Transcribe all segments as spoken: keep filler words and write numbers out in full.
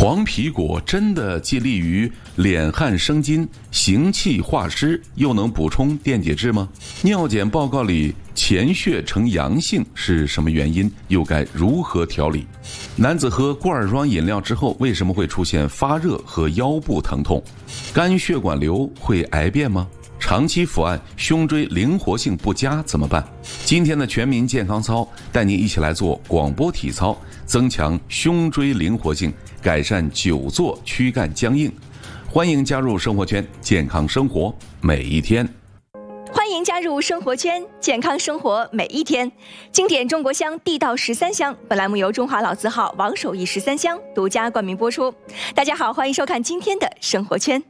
黄皮果真的既利于敛汗生津、行气化湿，又能补充电解质吗？尿检报告里前血呈阳性是什么原因？又该如何调理？男子喝罐装饮料之后为什么会出现发热和腰部疼痛？肝血管瘤会癌变吗？长期伏案，胸椎灵活性不佳怎么办？今天的全民健康操带您一起来做广播体操，增强胸椎灵活性，改善久坐躯干僵硬。欢迎加入生活圈，健康生活每一天。 欢迎加入生活圈，健康生活每一天。经典中国香，地道十三香。本栏目由中华老字号王守义十三香独家冠名播出。大家好，欢迎收看今天的生活圈。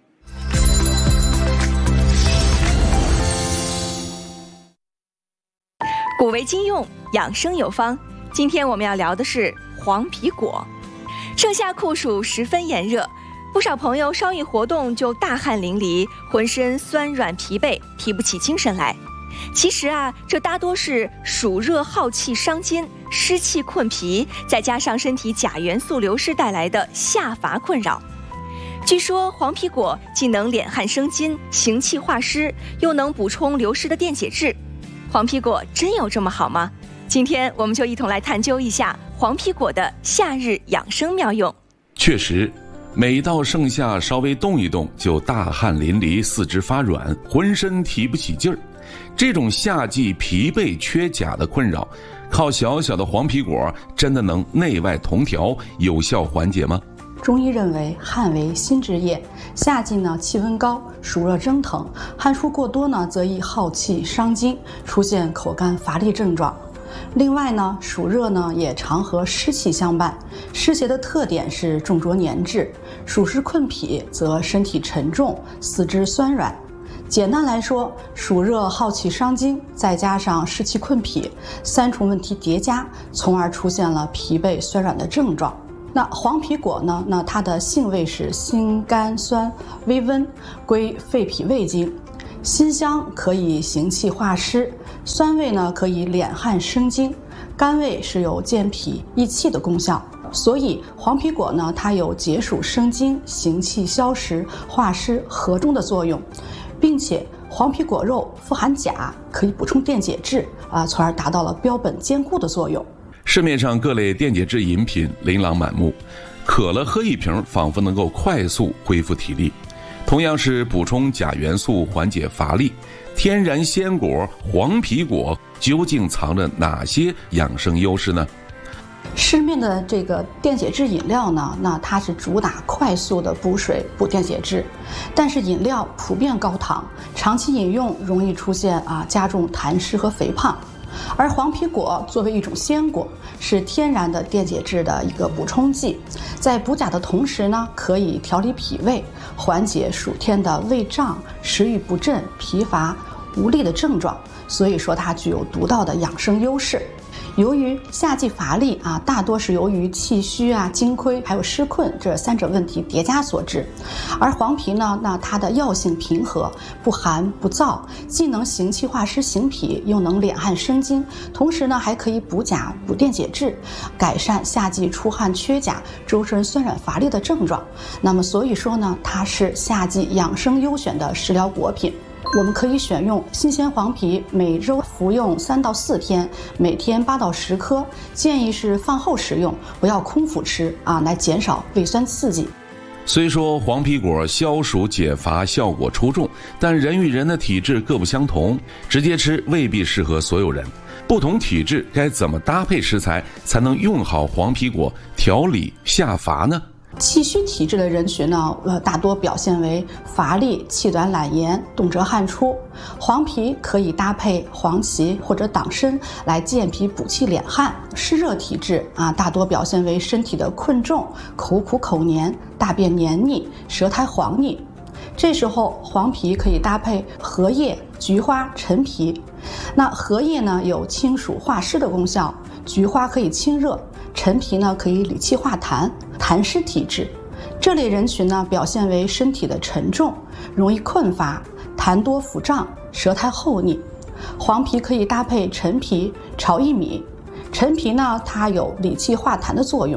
古为今用，养生有方。今天我们要聊的是黄皮果。盛夏酷暑十分炎热，不少朋友稍一活动就大汗淋漓，浑身酸软疲惫，提不起精神来。其实啊，这大多是暑热耗气伤筋，湿气困脾，再加上身体钾元素流失带来的下乏困扰。据说黄皮果既能敛汗生津、行气化湿，又能补充流失的电解质。黄皮果真有这么好吗？今天我们就一同来探究一下黄皮果的夏日养生妙用。 确实，每到盛夏稍微动一动就大汗淋漓，四肢发软，浑身提不起劲儿。这种夏季疲惫缺钾的困扰，靠小小的黄皮果真的能内外同调，有效缓解吗？ 中医认为汗为心之液，夏季呢气温高，暑热蒸腾，汗出过多呢则易耗气伤筋，出现口干乏力症状。另外呢，暑热呢也常和湿气相伴，湿邪的特点是重浊粘滞，暑湿困脾则身体沉重，四肢酸软。简单来说，暑热耗气伤筋，再加上湿气困脾，三重问题叠加，从而出现了疲惫酸软的症状。那黄皮果呢？那它的性味是辛甘酸微温，归肺脾胃经。辛香可以行气化湿，酸味呢可以敛汗生津，甘味是有健脾益气的功效。所以黄皮果呢，它有解暑生津、行气消食、化湿和中的作用，并且黄皮果肉富含钾，可以补充电解质啊，从而达到了标本兼顾的作用。 市面上各类电解质饮品琳琅满目，渴了喝一瓶仿佛能够快速恢复体力。同样是补充钾元素缓解乏力，天然鲜果黄皮果究竟藏着哪些养生优势呢？ 市面的这个电解质饮料呢，那它是主打快速的补水补电解质，但是饮料普遍高糖，长期饮用容易出现啊加重痰湿和肥胖。而黄皮果作为一种鲜果，是天然的电解质的一个补充剂，在补钾的同时呢，可以调理脾胃，缓解暑天的胃胀、食欲不振、疲乏无力的症状，所以说它具有独到的养生优势。由于夏季乏力啊，大多是由于气虚啊、精亏还有湿困这三者问题叠加所致。而黄皮呢，那它的药性平和，不寒不燥，既能行气化湿行脾，又能敛汗生津，同时呢还可以补钾补电解质，改善夏季出汗缺钾、周身酸软乏力的症状。那么所以说呢，它是夏季养生优选的食疗果品。我们可以选用新鲜黄皮，每周服用三到四天，每天八到十颗，建议是饭后食用，不要空腹吃啊，来减少胃酸刺激。 虽说黄皮果消暑解乏效果出众，但人与人的体质各不相同，直接吃未必适合所有人。不同体质该怎么搭配食材才能用好黄皮果调理下乏呢？ 气虚体质的人群呢，呃，大多表现为乏力、气短、懒言、动辄汗出。黄皮可以搭配黄芪或者党参来健脾补气敛汗。湿热体质啊，大多表现为身体的困重、口苦口黏、大便黏腻、舌苔黄腻。这时候黄皮可以搭配荷叶、菊花、陈皮。那荷叶呢有清暑化湿的功效，菊花可以清热，陈皮呢可以理气化痰。痰湿体质这类人群呢，表现为身体的沉重，容易困乏，痰多腹胀，舌苔厚腻。黄皮可以搭配陈皮炒薏米。陈皮呢，它有理气化痰的作用，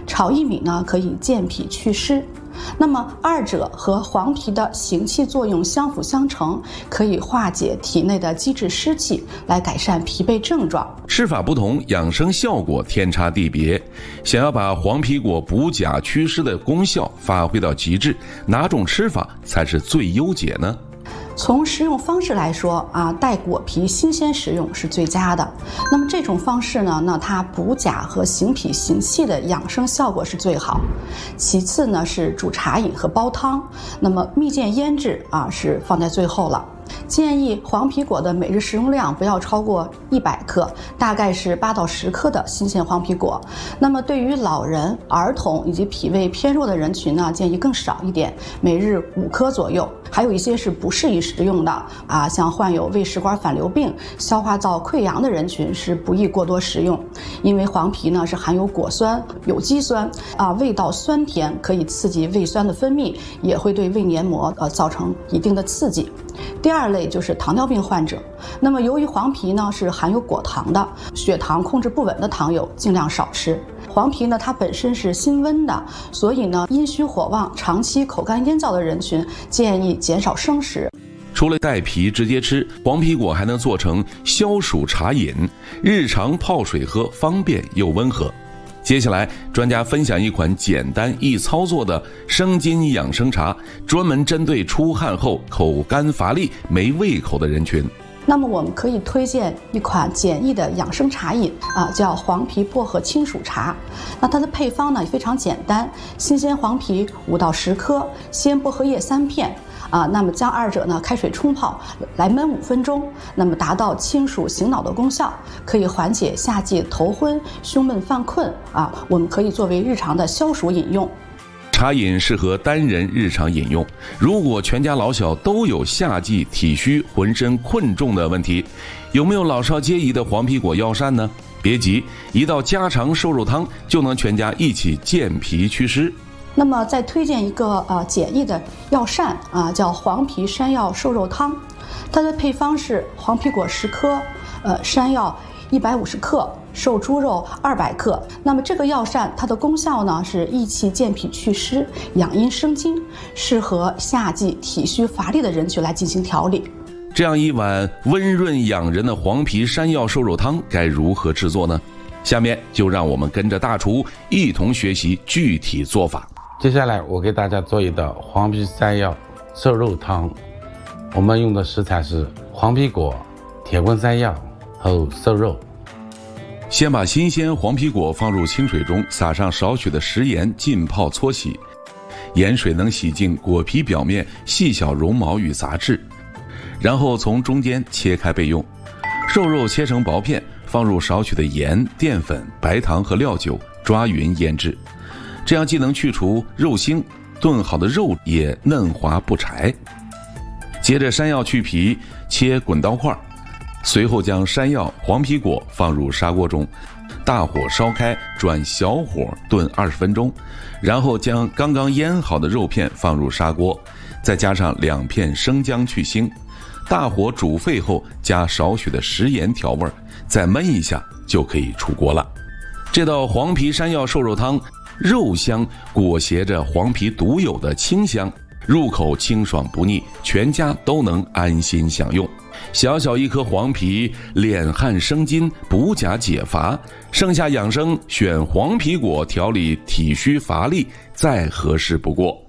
炒薏米呢可以健脾祛湿。那么二者和黄皮的行气作用相辅相成，可以化解体内的积滞湿气，来改善疲惫症状。 吃法不同，养生效果天差地别。想要把黄皮果补钾祛湿的功效发挥到极致，哪种吃法才是最优解呢？ 从食用方式来说啊，带果皮新鲜食用是最佳的。那么这种方式呢，那它补钾和行脾行气的养生效果是最好。其次呢是煮茶饮和煲汤，那么蜜饯腌制啊是放在最后了。建议黄皮果的每日食用量不要超过一百克，大概是八到十克的新鲜黄皮果。那么对于老人、儿童以及脾胃偏弱的人群呢，建议更少一点，每日五颗左右。还有一些是不适宜食用的啊，像患有胃食管反流病、消化道溃疡的人群是不宜过多食用，因为黄皮呢是含有果酸、有机酸啊，味道酸甜，可以刺激胃酸的分泌，也会对胃黏膜呃造成一定的刺激。第二类就是糖尿病患者，那么由于黄皮呢是含有果糖的，血糖控制不稳的糖友尽量少吃。黄皮呢它本身是辛温的，所以呢阴虚火旺、长期口干咽燥的人群建议减少生食。 除了带皮直接吃，黄皮果还能做成消暑茶饮，日常泡水喝，方便又温和。接下来，专家分享一款简单易操作的生津养生茶，专门针对出汗后口干乏力、没胃口的人群。 那么我们可以推荐一款简易的养生茶饮啊，叫黄皮薄荷清暑茶。那它的配方呢也非常简单，新鲜黄皮五到十颗，鲜薄荷叶三片。啊，那么将二者呢开水冲泡，来焖五分钟，那么达到清暑醒脑的功效，可以缓解夏季头昏、胸闷犯困啊。我们可以作为日常的消暑饮用。 茶饮适合单人日常饮用。如果全家老小都有夏季体虚、浑身困重的问题，有没有老少皆宜的黄皮果药膳呢？别急，一道家常瘦肉汤就能全家一起健脾祛湿。 那么再推荐一个呃简易的药膳啊，叫黄皮山药瘦肉汤。它的配方是黄皮果十颗，呃山药一百五十克，瘦猪肉二百克。那么这个药膳它的功效呢是益气健脾祛湿、养阴生津，适合夏季体虚乏力的人群来进行调理。 这样一碗温润养人的黄皮山药瘦肉汤该如何制作呢？下面就让我们跟着大厨一同学习具体做法。 接下来我给大家做一道黄皮山药瘦肉汤，我们用的食材是黄皮果、铁棍山药和瘦肉。 先把新鲜黄皮果放入清水中，撒上少许的食盐，浸泡搓洗，盐水能洗净果皮表面细小绒毛与杂质，然后从中间切开备用。瘦肉切成薄片，放入少许的盐、淀粉、白糖和料酒，抓匀腌制。这样既能去除肉腥，炖好的肉也嫩滑不柴。接着山药去皮，切滚刀块，随后将山药、黄皮果放入砂锅中，大火烧开，转小火炖二十分钟，然后将刚刚腌好的肉片放入砂锅，再加上两片生姜去腥，大火煮沸后加少许的食盐调味，再焖一下就可以出锅了。这道黄皮山药瘦肉汤，肉香裹挟着黄皮独有的清香，入口清爽不腻，全家都能安心享用。小小一颗黄皮，敛汗生津，补钾解乏，盛夏养生选黄皮果调理体虚乏力，再合适不过。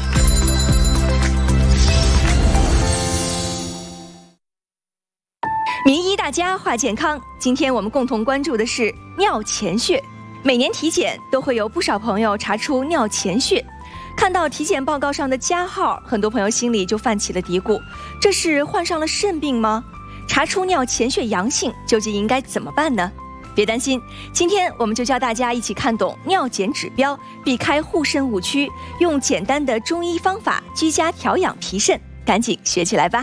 名医大家话健康，今天我们共同关注的是尿前血。每年体检都会有不少朋友查出尿前血，看到体检报告上的加号，很多朋友心里就泛起了嘀咕，这是患上了肾病吗？查出尿前血阳性，究竟应该怎么办呢？别担心，今天我们就教大家一起看懂尿检指标，避开护肾误区，用简单的中医方法居家调养脾肾，赶紧学起来吧。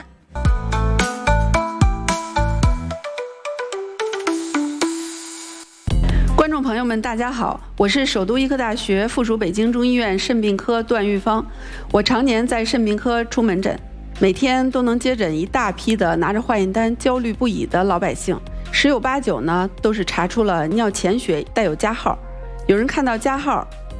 观众朋友们，大家好，我是首都医科大学附属北京中医院肾病科段玉芳。我常年在肾病科出门诊，每天都能接诊一大批的拿着化验单焦虑不已的老百姓，十有八九呢都是查出了尿前血带有加号。有人看到加号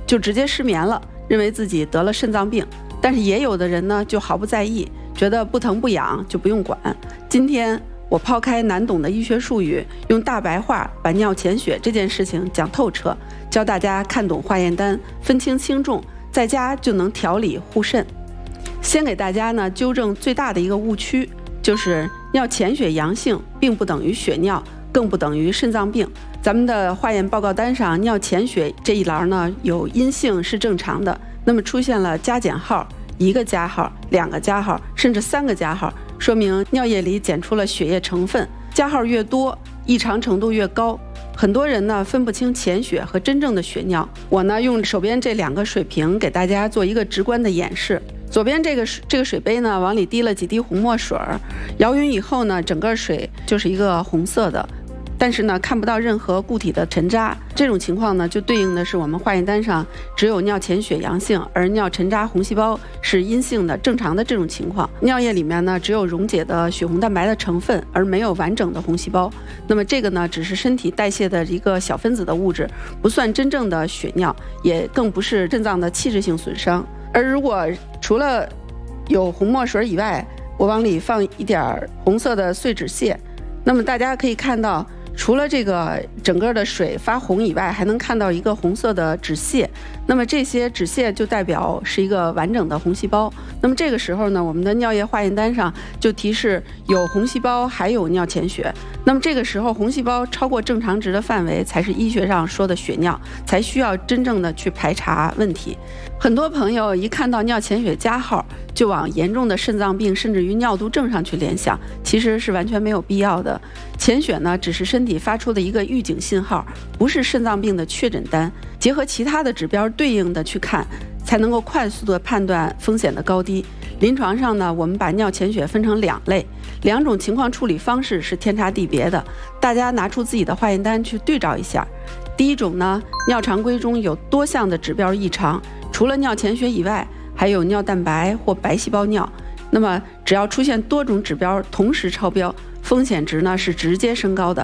就直接失眠了，认为自己得了肾脏病。但是也有的人呢就毫不在意，觉得不疼不痒就不用管。今天我抛开难懂的医学术语，用大白话把尿潜血这件事情讲透彻，教大家看懂化验单，分清轻重，在家就能调理护肾。先给大家呢纠正最大的一个误区，就是尿潜血阳性并不等于血尿，更不等于肾脏病。咱们的化验报告单上尿潜血这一栏呢有阴性是正常的，那么出现了加减号、一个加号、两个加号，甚至三个加号，说明尿液里检出了血液成分，加号越多，异常程度越高。很多人呢分不清潜血和真正的血尿。我呢用手边这两个水瓶给大家做一个直观的演示。左边这个这个水杯呢，往里滴了几滴红墨水，摇匀以后呢，整个水就是一个红色的，但是呢看不到任何固体的沉渣。这种情况呢，就对应的是我们化验单上只有尿潜血阳性，而尿沉渣红细胞是阴性的正常的这种情况。尿液里面呢只有溶解的血红蛋白的成分，而没有完整的红细胞。那么这个呢只是身体代谢的一个小分子的物质，不算真正的血尿，也更不是肾脏的器质性损伤。而如果除了有红墨水以外，我往里放一点红色的碎纸屑，那么大家可以看到，除了这个整个的水发红以外，还能看到一个红色的纸屑。那么这些纸屑就代表是一个完整的红细胞。那么这个时候呢，我们的尿液化验单上就提示有红细胞，还有尿潜血。那么这个时候红细胞超过正常值的范围，才是医学上说的血尿，才需要真正的去排查问题。很多朋友一看到尿潜血加号，就往严重的肾脏病甚至于尿毒症上去联想，其实是完全没有必要的。潜血呢，只是身体发出的一个预警信号，不是肾脏病的确诊单。结合其他的指标对应的去看，才能够快速的判断风险的高低。临床上呢，我们把尿潜血分成两类，两种情况处理方式是天差地别的，大家拿出自己的化验单去对照一下。第一种呢，尿常规中有多项的指标异常，除了尿潜血以外，还有尿蛋白或白细胞尿。那么只要出现多种指标同时超标，风险值呢是直接升高的。